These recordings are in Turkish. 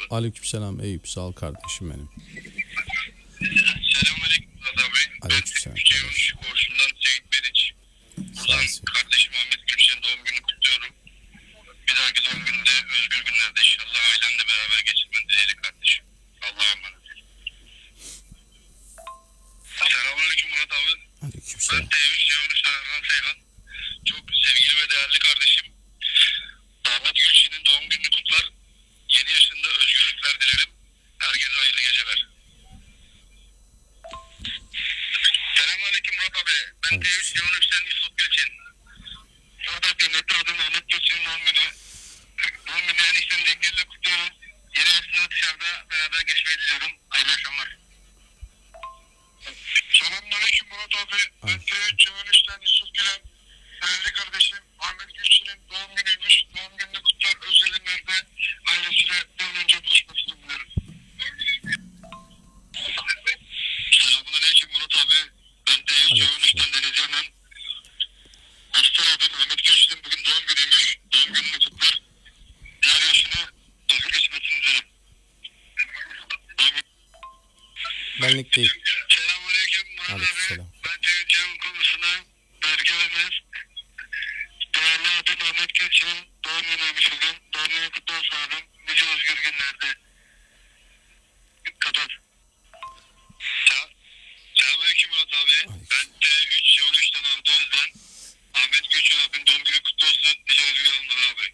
nasılsın? Aleykümselam Eyüp, sağ ol kardeşim benim. Selamünaleyküm Murat abi. Aleykümselam Ben Tepkiçi Koğuşu'ndan Seyit Meriç. Buradan olasın. kardeşim Ahmet Gülçen'in doğum gününü kutluyorum. Bir dahaki doğum gününde özgür günlerde inşallah ailenle beraber geçirmen dileğiyle kardeşim. Allah'a emanet. Selamünaleyküm Murat abi. Ben Aleykümselam. T3 Ceyhun Erhan Seyhan. Çok sevgili ve değerli kardeşim Ahmet Gülçen'in doğum gününü kutlar. Yeni yaşında özgürlükler dilerim. Herkese hayırlı geceler. Selamünaleyküm Murat abi. Ben T3 Ceyhun Yusuf Gülçen. Burada kıymetli adım Ahmet Gülçen'in doğum günü. Doğum günü eniştenin dileklerini kutluyorum. Yeni yaşında dışarıda beraber geçmeyi diliyorum. Hayırlı akşamlar. Selamünaleyküm Murat abi. Ben T3 Ceyhun Yusuf Gülen. Değerli kardeşim Ahmet Gülçen'in doğum günüymüş. Doğum gününü kutlar. Özel günlerde ailesiyle bir an önce buluşmasını diliyorum. Selamünaleyküm Murat abi. Ben T3 Ceyhun Deniz Yaman. Aslan abim Ahmet Gülçen'in bugün doğum günüymüş. Doğum gününü kutlar. Diğer yaşını hızlı geçmesini dilerim. Benlik değil. Selamünaleyküm Murat abi. Aleykümselam. Ben T3 Ceyhun konusuna Berkelemez. Değerli adım Ahmet Gülçen'in doğum günüymüş bugün. Doğum günü kutlu olsun abim. Nice özgür günlerde. Kapat. Selamünaleyküm Murat abi. Ben T3 Yol 3'ten Arda Özden. Ahmet Gülçen abim doğum günü kutlu olsun. Nice özgür anlar abi.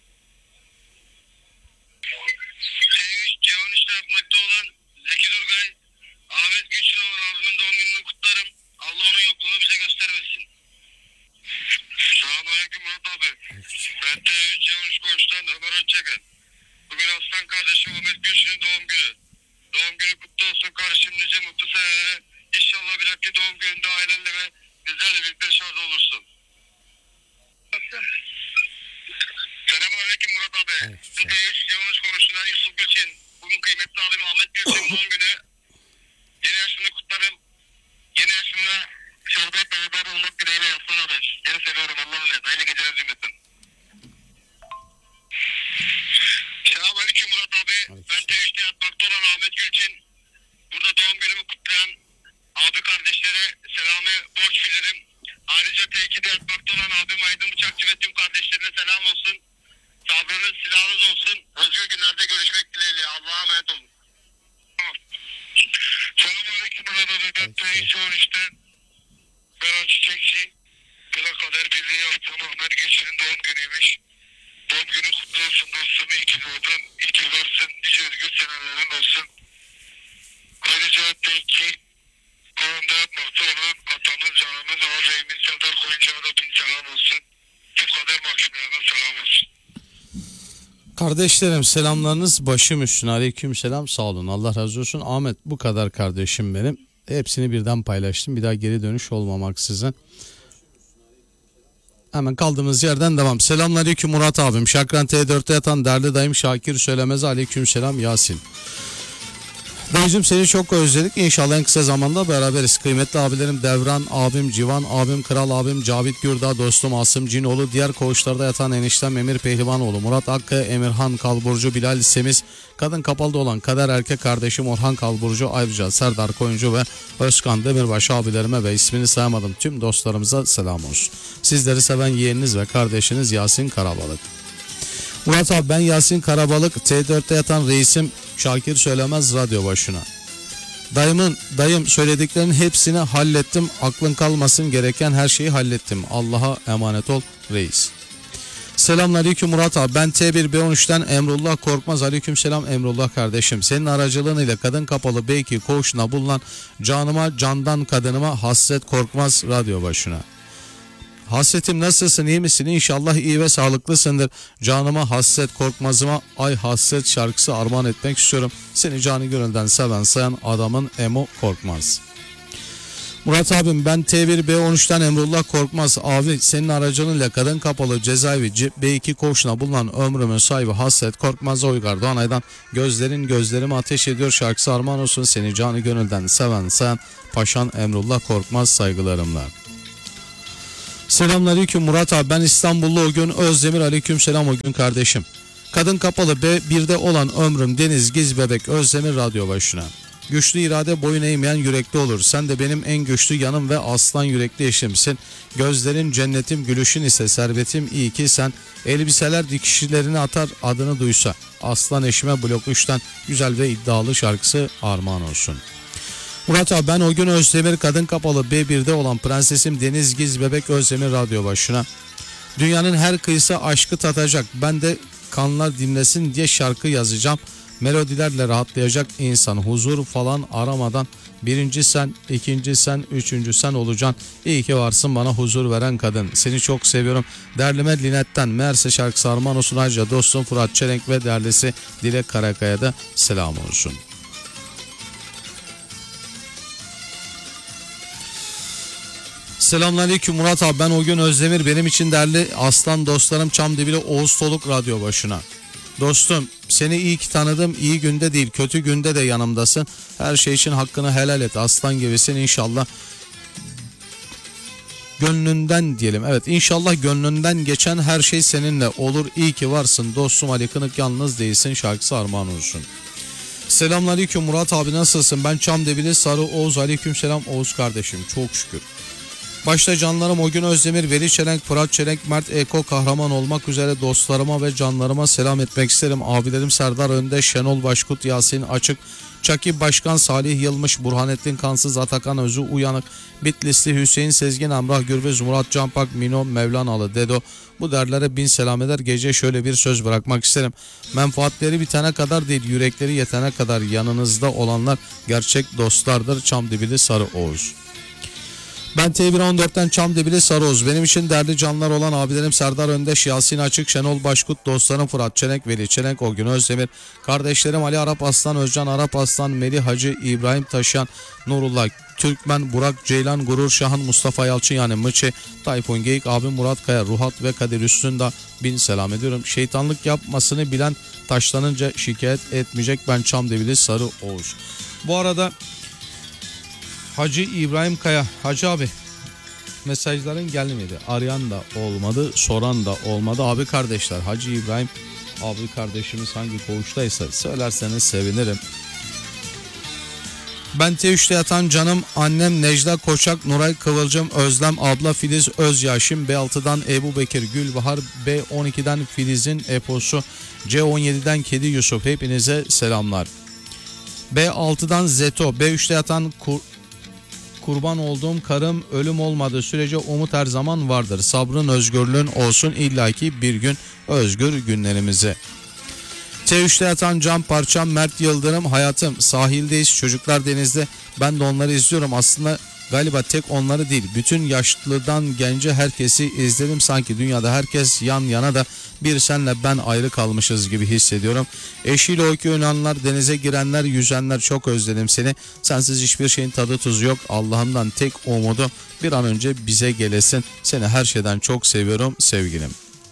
T3 Ceyhun 3'te yapmakta olan Zeki Durgay. Ahmet Gülçen olan abimin doğum gününü kutlarım. Allah onun yokluğunu bize göstermesin. Selamünaleyküm Murat abi. Ben T3 Ceyhun 3 koğuştan Ömer Öççeken. Bugün aslan kardeşim Ahmet Gülçen'in doğum günü. Doğum günü kutlu olsun kardeşim, nice mutlu senelere. İnşallah bir dahaki doğum gününde ailenle ve bizlerle birlikte şarj olursun. Selamünaleyküm Murat abi. Aleykümselam. T3 Ceyhun konuşulan Yusuf Gülçen. Bugün kıymetli abim Ahmet Gülçen'in doğum günü. Yeni yaşını kutlarım. Yeni yaşında şerbet beraber olmak dileğiyle yapsın abi. Seni seviyorum Allah'a emanet. Hayırlı geceler cümletin. Selamünaleyküm Murat abi. Ben T3'te yatmakta olan Ahmet Gülçin. Burada doğum günümü kutlayan abi kardeşlere selamı borç bilirim. Ayrıca T2'de yatmakta olan abim Aydın Bıçakçı ve tüm kardeşlerine selam olsun. Sabrınız silahınız olsun. Özgür günlerde görüşmek dileğiyle. Allah'a emanet olun. Selamünaleyküm Murat abi. Ben T3 13'ten Berat Çiçekçi. Bu da kader birliği yaptığım Ahmet Gülçin'in doğum günüymüş. Doğum günü kutlu olsun dostum. İyi ki doğdun. İyi ki varsın. Nice özgür senelerin olsun. Ayrıca T2 konumda yapmakta olan atamız, canımız, ağabeyimiz Serdar Koyuncu'ya da bin selam olsun. Tüm kader mahkumlarına selam olsun. Kardeşlerim, selamlarınız başım üstüne. Aleykümselam, sağ olun, Allah razı olsun. Ahmet, bu kadar kardeşim benim. Hepsini birden paylaştım. Bir daha geri dönüş olmamaksızın. Hemen kaldığımız yerden devam. Selamünaleyküm Murat abim. Şakran T4'te yatan değerli dayım Şakir Söylemez. Aleykümselam Yasin. Dayıcım, seni çok özledik. İnşallah en kısa zamanda beraberiz. Kıymetli abilerim Devran abim, Civan abim, Kral abim, Cavit Gürdağ, dostum Asım Cinoğlu, diğer koğuşlarda yatan eniştem Emir Pehlivanoğlu, Murat Hakkı, Emirhan Kalburcu, Bilal Semiz, kadın kapalıda olan kader erkek kardeşim Orhan Kalburcu, ayrıca Serdar Koyuncu ve Özkan Demirbaş abilerime ve ismini sayamadım tüm dostlarımıza selam olsun. Sizleri seven yeğeniniz ve kardeşiniz Yasin Karabalık. Murat abi, ben Yasin Karabalık, T4'te yatan reisim Şakir Söylemez radyo başına. Dayım söylediklerinin hepsini hallettim. Aklın kalmasın, gereken her şeyi hallettim. Allah'a emanet ol reis. Selamünaleyküm Murat abi. Ben T1B13'ten Emrullah Korkmaz. Aleykümselam Emrullah kardeşim. Senin aracılığın ile kadın kapalı B2 koğuşuna bulunan canıma, candan kadınıma Hasret Korkmaz radyo başına. Hasretim, nasılsın, iyi misin? İnşallah iyi ve sağlıklısındır. Canıma Hasret Korkmaz'ıma Ay Hasret şarkısı armağan etmek istiyorum. Seni canı gönülden seven sayan adamın Emo Korkmaz. Murat abim, ben T1B13'ten Emrullah Korkmaz. Abi, senin aracılığıyla kadın kapalı cezaevi B2 koğuşuna bulunan ömrümün sahibi Hasret Korkmaz'a Uygar Doğanay'dan Gözlerin Gözlerime Ateş Ediyor şarkısı armağan olsun. Seni canı gönülden seven sayan Paşan Emrullah Korkmaz, saygılarımla. Selamünaleyküm Murat abi. Ben İstanbullu o gün Özdemir. Aleykümselam o gün kardeşim. Kadın kapalı B1'de olan ömrüm Deniz Giz Bebek Özdemir radyo başına. Güçlü irade boyun eğmeyen yürekli olur. Sen de benim en güçlü yanım ve aslan yürekli eşimsin. Gözlerin cennetim, gülüşün ise servetim. İyi ki sen. Elbiseler dikişlerini atar adını duysa. Aslan eşime Blok 3'ten güzel ve iddialı şarkısı armağan olsun. Murat abi ben o gün Özdemir kadın kapalı B1'de olan prensesim Deniz Giz Bebek Özdemir radyo başına. Dünyanın her kıyısı aşkı tatacak. Ben de kanlar dinlesin diye şarkı yazacağım. Melodilerle rahatlayacak insan. Huzur falan aramadan birinci sen, ikinci sen, üçüncü sen olacaksın. İyi ki varsın bana huzur veren kadın. Seni çok seviyorum. Derlime Linet'ten Meğerse şarkısı armağan olsun. Ayrıca dostum Fırat Çelenk ve derlisi Dilek Karakaya'da selam olsun. Selamünaleyküm Murat abi ben o gün Özdemir benim için değerli aslan dostlarım Çamdibili Oğuz Soluk radyo başına. Dostum seni iyi ki tanıdım, iyi günde değil kötü günde de yanımdasın. Her şey için hakkını helal et, aslan gibisin inşallah. Gönlünden diyelim, evet inşallah gönlünden geçen her şey seninle olur. İyi ki varsın dostum, Ali Kınık yalnız değilsin şarkısı armağan olsun. Selamünaleyküm Murat abi nasılsın? Ben Çamdibili Sarı Oğuz. Aleykümselam Oğuz kardeşim, çok şükür. Başta canlarım o gün Özdemir, Veli Çelenk, Fırat Çelenk, Mert Eko kahraman olmak üzere dostlarıma ve canlarıma selam etmek isterim. Abilerim Serdar Önde, Şenol Başkut, Yasin Açık, Çaki Başkan, Salih Yılmış, Burhanettin Kansız, Atakan Özü Uyanık, Bitlisli Hüseyin Sezgin, Emrah Gürbüz, Murat Canpak, Mino, Mevlanalı, Dedo. Bu derlere bin selam eder. Gece şöyle bir söz bırakmak isterim. Menfaatleri bitene kadar değil, yürekleri yetene kadar yanınızda olanlar gerçek dostlardır. Çamdibili Sarı Oğuz. Ben T114'ten Çamdibili Sarıoğuz. Benim için değerli canlar olan abilerim Serdar Öndeş, Yasin Açık, Şenol Başkut, dostlarım Fırat Çelenk, Veli Çelenk, o gün Özdemir, kardeşlerim Ali Arap Aslan, Özcan Arap Aslan, Melih Hacı, İbrahim Taşyan, Nurullah Türkmen, Burak Ceylan, Gurur Şahan, Mustafa Yalçın yani Mıçı, Tayfun Geyik, abim Murat Kaya, Ruhat ve Kadir Üstün'de bin selam ediyorum. Şeytanlık yapmasını bilen taşlanınca şikayet etmeyecek. Ben Çamdibili Sarıoğuz. Bu arada Hacı İbrahim Kaya, Hacı abi mesajların gelmedi. Arayan da olmadı, soran da olmadı. Abi kardeşler, Hacı İbrahim abi kardeşimiz hangi koğuştaysa söylerseniz sevinirim. Ben T3'te yatan canım annem Necla Koçak, Nuray Kıvılcım, Özlem abla Filiz Özyaşim, B6'dan Ebu Bekir Gülbahar, B12'den Filiz'in Eposu, C17'den Kedi Yusuf, hepinize selamlar. B6'dan Zeto, B3'te yatan kurban olduğum karım ölüm olmadığı sürece umut her zaman vardır. Sabrın özgürlüğün olsun illaki bir gün özgür günlerimizi. T3'te yatan can parçam Mert Yıldırım, hayatım sahildeyiz, çocuklar denizde, ben de onları izliyorum. Aslında galiba tek onları değil, bütün yaşlıdan gence herkesi izledim. Sanki dünyada herkes yan yana da bir senle ben ayrı kalmışız gibi hissediyorum. Eşiyle o iki oynananlar, denize girenler, yüzenler, çok özledim seni. Sensiz hiçbir şeyin tadı tuzu yok. Allah'ımdan tek umudu bir an önce bize gelesin. Seni her şeyden çok seviyorum sevgilim.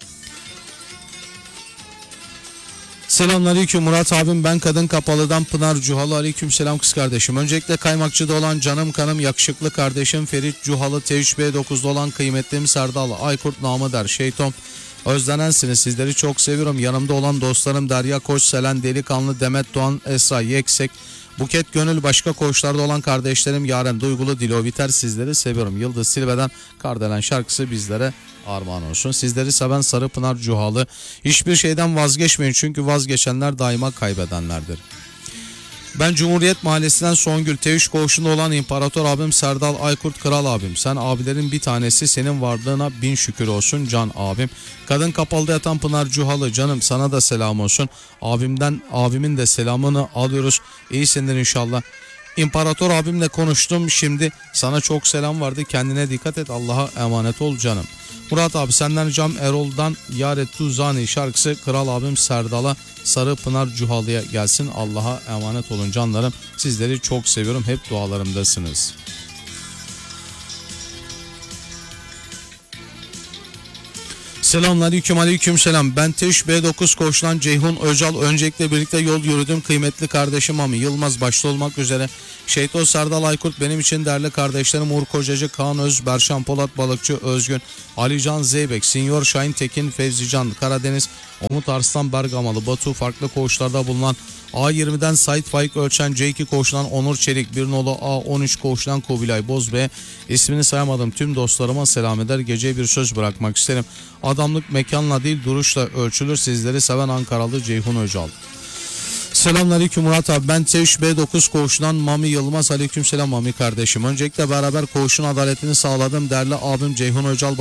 Selamünaleyküm Murat abim, ben Kadın Kapalı'dan Pınar Cuhalı. Aleykümselam kız kardeşim. Öncelikle Kaymakçı'da olan canım kanım yakışıklı kardeşim Ferit Cuhalı, T3B9'da olan kıymetlim Serdal Aykurt, namı der Şeytom. Özlenensiniz, sizleri çok seviyorum. Yanımda olan dostlarım Derya Koç, Selen Delikanlı, Demet Doğan, Esra Yeksek, Buket Gönül, başka koğuşlarda olan kardeşlerim Yaren Duygulu, Dilo Viter, sizleri seviyorum. Yıldız Silve'den Kardelen şarkısı bizlere armağan olsun. Sizleri seven Sarı Pınar Cuhalı. Hiçbir şeyden vazgeçmeyin çünkü vazgeçenler daima kaybedenlerdir. Ben Cumhuriyet Mahallesi'nden Songül, T3 koğuşunda olan İmparator abim Serdal Aykurt, kral abim. Sen abilerin bir tanesi, senin varlığına bin şükür olsun can abim. Kadın Kapalı'da yatan Pınar Cuhalı, canım sana da selam olsun. Abimin de selamını alıyoruz. İyisindir inşallah. İmparator abimle konuştum şimdi, sana çok selam vardı, kendine dikkat et, Allah'a emanet ol canım. Murat abi senden ricam Erol'dan Yaret Tuzani şarkısı kral abim Serdal'a, Sarı Pınar Cuhalı'ya gelsin. Allah'a emanet olun canlarım, sizleri çok seviyorum, hep dualarımdasınız. Selamünaleyküm, aleykümselam. Ben Teş B9 koğuştan Ceyhun Öcal. Öncelikle birlikte yol yürüdüm. Kıymetli kardeşim Mami Yılmaz başta olmak üzere. Şehito Serdal Aykurt, benim için değerli kardeşlerim Uğur Kocacı, Kaan Öz, Berşan Polat, Balıkçı Özgün, Alican Zeybek, Sinyor Şahin Tekin, Fevzican Karadeniz, Umut Arslan Bergamalı, Batu, farklı koğuşlarda bulunan A20'den Sait Faik Ölçen, C2 koğuşundan Onur Çelik, bir nolu A13 koğuşundan Kubilay Bozbe, ismini sayamadım tüm dostlarıma selam eder. Geceye bir söz bırakmak isterim. Adamlık mekanla değil duruşla ölçülür. Sizleri seven Ankaralı Ceyhun Öcal. Selamünaleyküm Murat abi. Ben Teş B9 koğuşundan Mami Yılmaz. Aleykümselam Mami kardeşim. Öncelikle beraber koğuşun adaletini sağladım. Değerli abim Ceyhun Öcal